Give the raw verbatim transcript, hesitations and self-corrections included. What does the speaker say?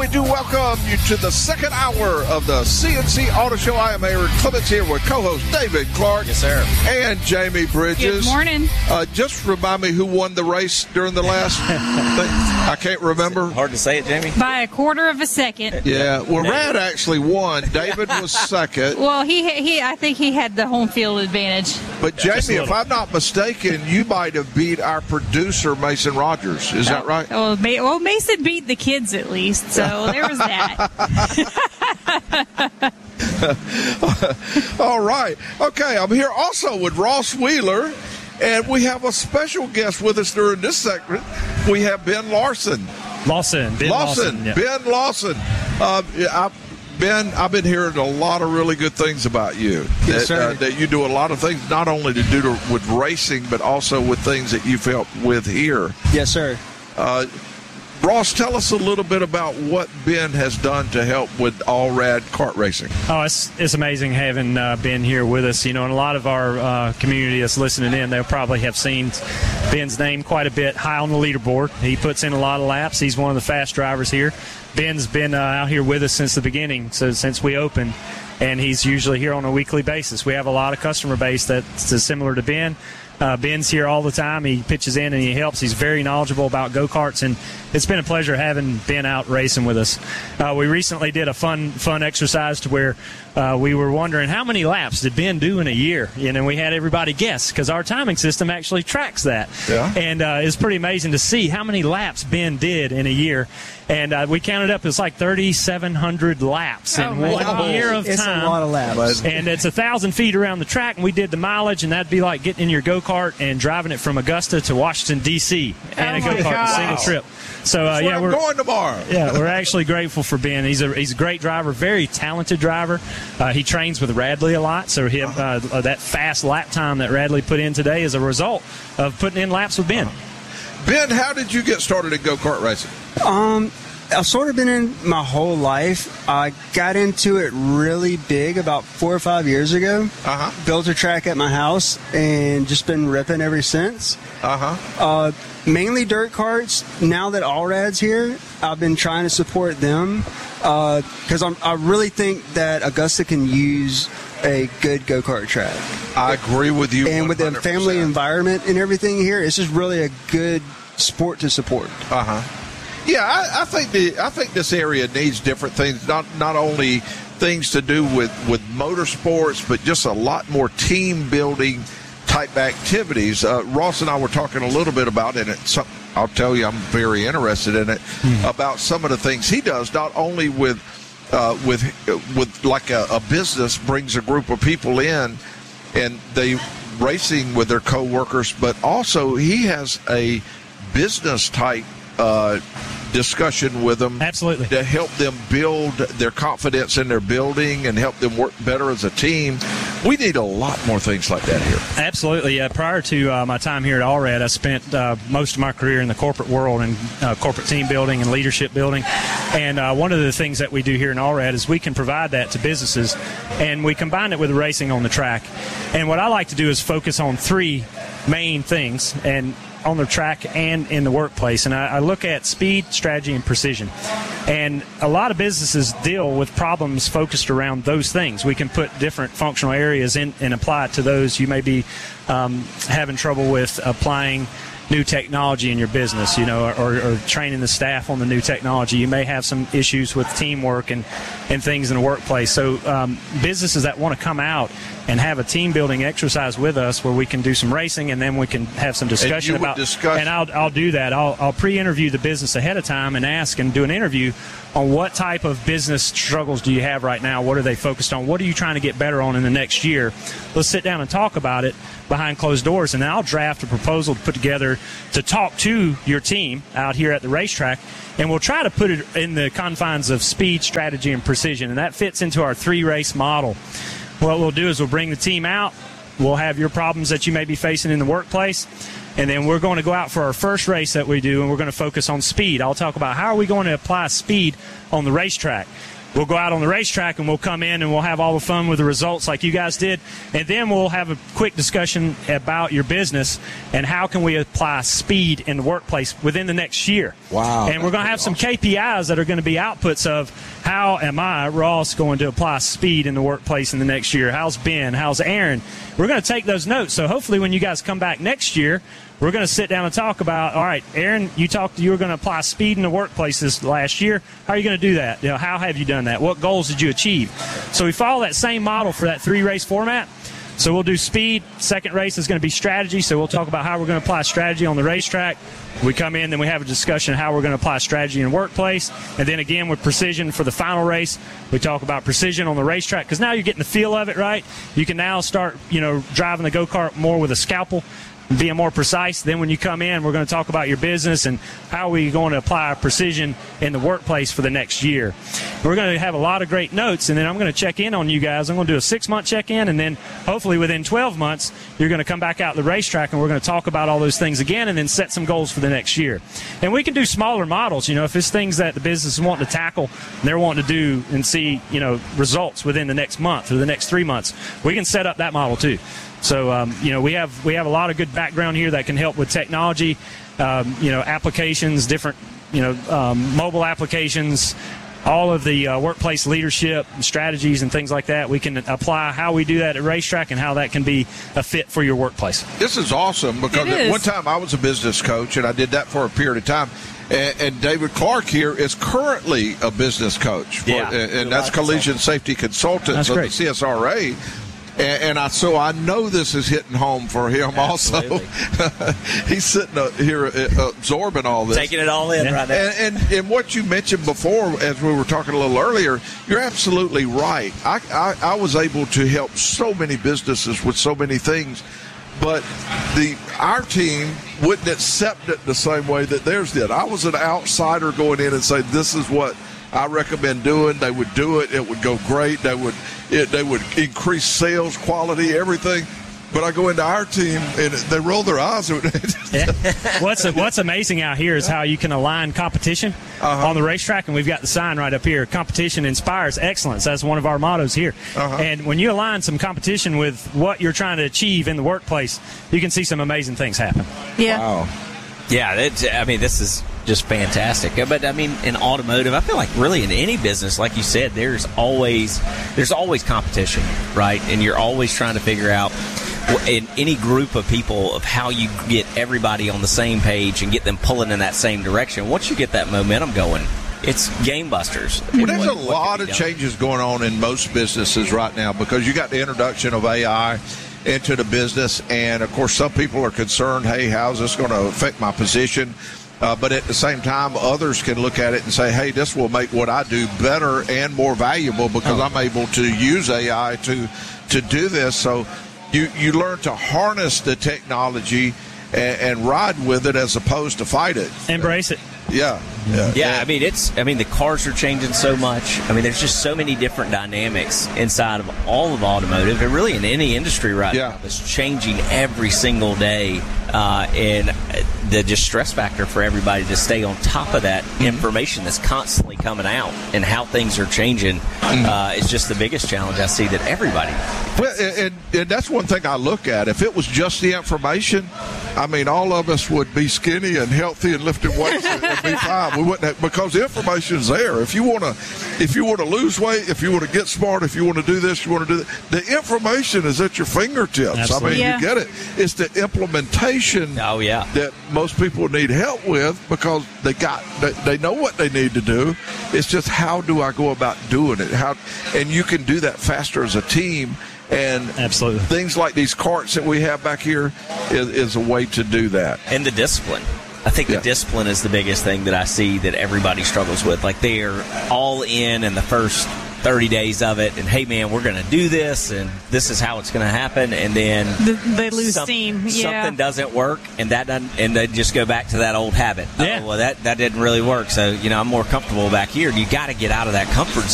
We do welcome you to the second hour of the C N C Auto Show. I am Aaron Clements here with co-host David Clark. Yes, sir. And Jamie Bridges. Good morning. Uh, just remind me who won the race during the last thing. I can't remember. Hard to say it, Jamie. By a quarter of a second. Yeah. Well, Rad actually won. David was second. Well, he he. I think he had the home field advantage. But Jamie, if I'm not mistaken, you might have beat our producer Mason Rogers. Is that right? Well, Ma- well, Mason beat the kids at least, so there was that. All right. Okay, I'm here also with Ross Wheeler, and we have a special guest with us during this segment. We have Ben Larson. Lawson. Ben Lawson. Lawson. Yeah. Ben Lawson. Uh, I, Ben, I've been hearing a lot of really good things about you. Yes, that, sir. Uh, that you do a lot of things, not only to do to, with racing, but also with things that you've helped with here. Yes, sir. Uh, Ross, tell us a little bit about what Ben has done to help with Allrad kart racing. Oh, it's it's amazing having uh, Ben here with us. You know, and a lot of our uh, community that's listening in, they'll probably have seen Ben's name quite a bit high on the leaderboard. He puts in a lot of laps. He's one of the fast drivers here. Ben's been uh, out here with us since the beginning, so since we opened, and he's usually here on a weekly basis. We have a lot of customer base that's similar to Ben. Uh, Ben's here all the time. He pitches in and he helps. He's very knowledgeable about go-karts, and it's been a pleasure having Ben out racing with us. Uh, we recently did a fun fun exercise to where uh, we were wondering how many laps did Ben do in a year. You know, we had everybody guess because our timing system actually tracks that. Yeah. And uh, it's pretty amazing to see how many laps Ben did in a year. And uh, we counted up, it's like thirty-seven hundred laps in Oh, one wow. year of It's time. a lot of laps. And it's a thousand feet around the track, and we did the mileage, and that'd be like getting in your go-kart and driving it from Augusta to Washington, D C and Oh, a my go-kart, God. a single trip. So, uh, That's where yeah, I'm we're going tomorrow. yeah, we're actually grateful for Ben. He's a he's a great driver, very talented driver. Uh, he trains with Radley a lot, so him, uh, that fast lap time that Radley put in today is a result of putting in laps with Ben. Ben, how did you get started in go-kart racing? Um, I've sort of been in my whole life. I got into it really big about four or five years ago. Uh-huh. Built a track at my house and just been ripping ever since. Uh-huh. Uh, mainly dirt carts. Now that Allrad's here, I've been trying to support them because I'm I really think that Augusta can use a good go-kart track. I agree with you And with the one hundred percent. family environment and everything here, it's just really a good sport to support. Uh-huh. Yeah, I, I think the I think this area needs different things, not not only things to do with, with motorsports, but just a lot more team building type activities. Uh, Ross and I were talking a little bit about it. It's some, I'll tell you, I'm very interested in it, mm-hmm. about some of the things he does, not only with uh, with with like a, a business brings a group of people in and they racing with their coworkers, but also he has a business type uh, discussion with them. Absolutely. To help them build their confidence in their building and help them work better as a team. We need a lot more things like that here. Absolutely. Uh, prior to uh, my time here at Allrad, I spent uh, most of my career in the corporate world and uh, corporate team building and leadership building. And uh, one of the things that we do here in Allrad is we can provide that to businesses, and we combine it with racing on the track. And what I like to do is focus on three main things, and on the track and in the workplace. And I, I look at speed, strategy, and precision. And a lot of businesses deal with problems focused around those things. We can put different functional areas in and apply it to those. You may be um, having trouble with applying new technology in your business, you know, or, or training the staff on the new technology. You may have some issues with teamwork and, and things in the workplace. So um, businesses that want to come out and have a team-building exercise with us where we can do some racing and then we can have some discussion and you would about discuss- and I'll, I'll do that. I'll, I'll pre-interview the business ahead of time and ask and do an interview on what type of business struggles do you have right now? What are they focused on? What are you trying to get better on in the next year? Let's sit down and talk about it behind closed doors, and then I'll draft a proposal to put together to talk to your team out here at the racetrack, and we'll try to put it in the confines of speed, strategy, and precision, and that fits into our three-race model. What we'll do is we'll bring the team out. We'll have your problems that you may be facing in the workplace, and then we're going to go out for our first race that we do, and we're going to focus on speed. I'll talk about how are we going to apply speed on the racetrack. We'll go out on the racetrack and we'll come in and we'll have all the fun with the results like you guys did. And then we'll have a quick discussion about your business and how can we apply speed in the workplace within the next year. Wow. And we're going to have some K P Is that are going to be outputs of how am I, Ross, going to apply speed in the workplace in the next year? How's Ben? How's Aaron? We're going to take those notes. So hopefully when you guys come back next year, we're going to sit down and talk about, all right, Aaron, you talked, you were going to apply speed in the workplace this last year. How are you going to do that? You know, how have you done that? What goals did you achieve? So we follow that same model for that three-race format. So we'll do speed. Second race is going to be strategy. So we'll talk about how we're going to apply strategy on the racetrack. We come in, then we have a discussion how we're going to apply strategy in the workplace. And then again with precision for the final race, we talk about precision on the racetrack because now you're getting the feel of it, right? You can now start, you know, driving the go-kart more with a scalpel, being more precise. Then when you come in, we're going to talk about your business and how are we going to apply precision in the workplace for the next year. We're going to have a lot of great notes, and then I'm going to check in on you guys. I'm going to do a six-month check-in, and then hopefully within twelve months, you're going to come back out to the racetrack, and we're going to talk about all those things again and then set some goals for the next year. And we can do smaller models. You know, if it's things that the business is wanting to tackle, they're wanting to do and see, you know, results within the next month or the next three months, we can set up that model too. So, um, you know, we have we have a lot of good background here that can help with technology, um, you know, applications, different, you know, um, mobile applications, all of the uh, workplace leadership strategies and things like that. We can apply how we do that at racetrack and how that can be a fit for your workplace. This is awesome because at one time I was a business coach, and I did that for a period of time. And, and David Clark here is currently a business coach, for, yeah, and, and that's Collision Safety Consultants of the C S R A. And, and I so I know this is hitting home for him. Absolutely. Also. He's sitting uh, here uh, absorbing all this, taking it all in yeah. right now. And, and and what you mentioned before, as we were talking a little earlier, you're absolutely right. I, I I was able to help so many businesses with so many things, but the our team wouldn't accept it the same way that theirs did. I was an outsider going in and saying, "This is what I recommend doing." They would do it. It would go great. They would it, they would increase sales, quality, everything. But I go into our team, and they roll their eyes. Yeah. What's what's amazing out here is how you can align competition uh-huh. on the racetrack, and we've got the sign right up here. Competition inspires excellence. That's one of our mottos here. Uh-huh. And when you align some competition with what you're trying to achieve in the workplace, you can see some amazing things happen. Yeah. Wow. Yeah, it's, I mean, this is just fantastic. But, I mean, in automotive, I feel like really in any business, like you said, there's always there's always competition, right? And you're always trying to figure out in any group of people of how you get everybody on the same page and get them pulling in that same direction. Once you get that momentum going, it's game busters. Well, there's what, a lot of changes going on in most businesses right now because you got the introduction of A I into the business, and of course some people are concerned, hey, how's this going to affect my position? Uh, but at the same time, others can look at it and say, hey, this will make what I do better and more valuable because oh. I'm able to use A I to to do this. So you, you learn to harness the technology and, and ride with it as opposed to fight it. Embrace it. Yeah. Yeah. Yeah, I mean, it's, I mean, the cars are changing so much. I mean, there's just so many different dynamics inside of all of automotive and really in any industry right yeah. now that's changing every single day. Uh, and the just stress factor for everybody to stay on top of that mm-hmm. information that's constantly coming out and how things are changing mm-hmm. uh, is just the biggest challenge I see that everybody. Well, and, and that's one thing I look at. If it was just the information, I mean, all of us would be skinny and healthy and lifting weights and, and be fine. We wouldn't have, because the information's there. If you want to, if you want to lose weight, if you want to get smart, if you want to do this, you want to do that. The information is at your fingertips. Absolutely. I mean, yeah. you get it. It's the implementation. Oh yeah. That most people need help with because they got they, they know what they need to do. It's just how do I go about doing it? How, and you can do that faster as a team. And absolutely, things like these carts that we have back here is, is a way to do that. And the discipline. I think yeah. the discipline is the biggest thing that I see that everybody struggles with. Like they're all in in the first thirty days of it, and hey man, we're going to do this, and this is how it's going to happen, and then the, they lose some, steam. Yeah. Something doesn't work, and that doesn't, and they just go back to that old habit. Yeah. Oh, well, that that didn't really work. So you know, I'm more comfortable back here. You got to get out of that comfort zone.